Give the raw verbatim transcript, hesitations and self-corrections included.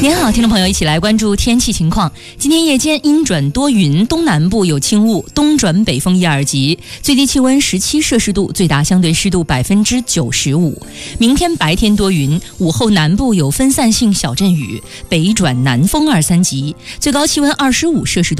您好，听众朋友，一起来关注天气情况。今天夜间阴转多云，东南部有轻雾，东转北风一二级，最低气温十七摄氏度，最大相对湿度百分之九十五。明天白天多云，午后南部有分散性小阵雨，北转南风二三级，最高气温二十五摄氏度。